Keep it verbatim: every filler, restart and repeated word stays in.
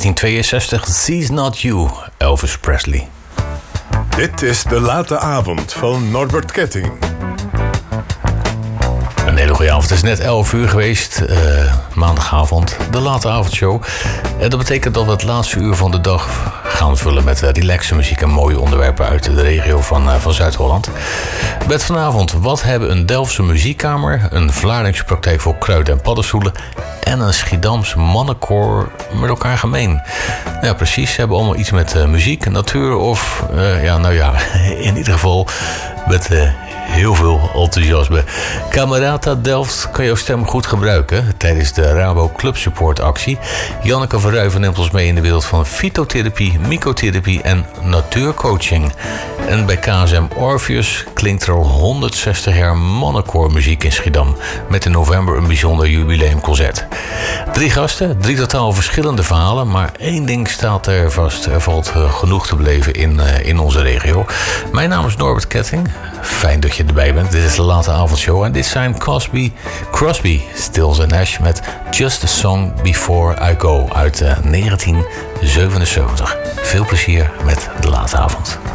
negentien tweeënzestig, She's Not You, Elvis Presley. Dit is De Late Avond van Norbert Ketting. Een hele goede avond. Het is net elf uur geweest, uh, maandagavond, de late avondshow. En dat betekent dat we het laatste uur van de dag gaan vullen met uh, relaxe muziek en mooie onderwerpen uit de regio van, uh, van Zuid-Holland. Met vanavond, wat hebben een Delftse muziekkamer, een Vlaardingse praktijk voor kruiden en paddenstoelen en een Schiedamse mannenkoor met elkaar gemeen? Ja, precies. Ze hebben allemaal iets met uh, muziek, natuur of, uh, ja, nou ja, in ieder geval met Uh, heel veel enthousiasme. Camerata Delft kan jouw stem goed gebruiken tijdens de Rabo Club Support actie. Janneke Verruiven neemt ons mee in de wereld van fytotherapie, mycotherapie en natuurcoaching. En bij K S M Orpheus klinkt er al honderdzestig jaar mannenkoormuziek in Schiedam, met in november een bijzonder jubileumconcert. Drie gasten, drie totaal verschillende verhalen, maar één ding staat er vast. Er valt genoeg te beleven in, uh, in onze regio. Mijn naam is Norbert Ketting. Fijn dat je erbij bent. Dit is de late avondshow en dit zijn Crosby, Crosby, Stills and Nash met Just a Song Before I Go uit uh, negentien zevenenzeventig. Veel plezier met de late avond.